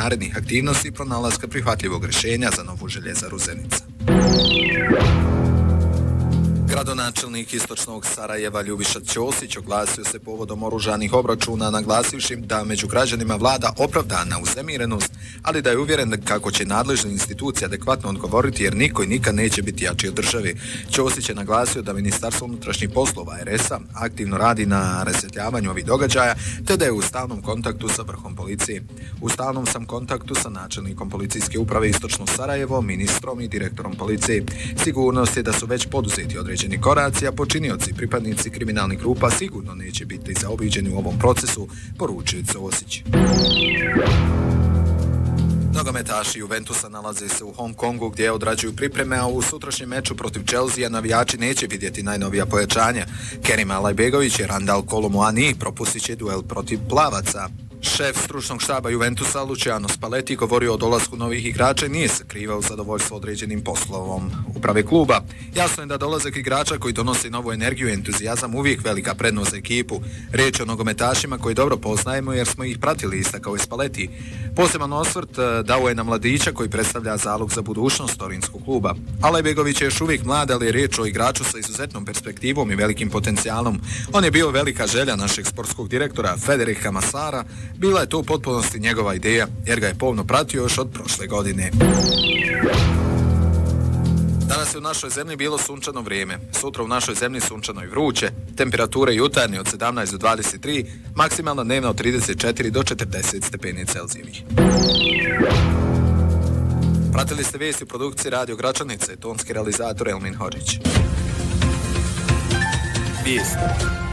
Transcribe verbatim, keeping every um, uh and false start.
narednih aktivnosti i pronalaska prihvatljivog rješenja za novu željezaru Zenica. Gradonačelnik istočnog Sarajeva Ljubiša Ćosić oglasio se povodom oružanih obračuna, naglasivši da među građanima vlada opravdana uznemirenost, ali da je uvjeren kako će nadležne institucije adekvatno odgovoriti jer niko i nikad neće biti jači od države. Ćosić je naglasio da Ministarstvo unutrašnjih poslova er es a aktivno radi na rasvjetljavanju ovih događaja, te da je u stalnom kontaktu sa vrhom policije. U stalnom sam kontaktu sa načelnikom policijske uprave Istočno Sarajevo, ministrom i direktorom policije. Sigurnost je da su već poduzeti određeni koraci, a počinioci i pripadnici kriminalnih grupa sigurno neće biti zaobiđeni u ovom procesu, poručuje Ćosić. Nogometaši Juventusa nalaze se u Hong Kongu gdje odrađuju pripreme, a u sutrašnjem meču protiv Chelsea navijači neće vidjeti najnovija pojačanja. Kerim Alajbegović i Randal Kolomuani propustit će duel protiv plavaca. Šef stručnog štaba Juventusa Luciano Spalletti govorio o dolasku novih igrača i nije sakrivao zadovoljstvo određenim poslovom uprave kluba. Jasno je da dolazak igrača koji donose novu energiju i entuzijazam uvijek velika prednost za ekipu. Riječ je o nogometašima koji dobro poznajemo jer smo ih pratili, istakao je Spalletti. Poseban osvrt dao je na mladića koji predstavlja zalog za budućnost torinskog kluba. Alajbegović je još uvijek mlad, ali je riječ o igraču sa izuzetnom perspektivom i velikim potencijalom. On je bio velika želja našeg sportskog direktora Federica Massara. Bila je to u potpunosti njegova ideja, jer ga je pomno pratio još od prošle godine. Danas je u našoj zemlji bilo sunčano vrijeme. Sutra u našoj zemlji sunčano i vruće. Temperature jutarnje od sedamnaest do dvadeset tri, maksimalna dnevna od trideset četiri do četrdeset stepeni Celzijevih. Pratili ste vijesti u produkciji Radio Gračanice, tonski realizator Elmin Hodžić. Vijesti.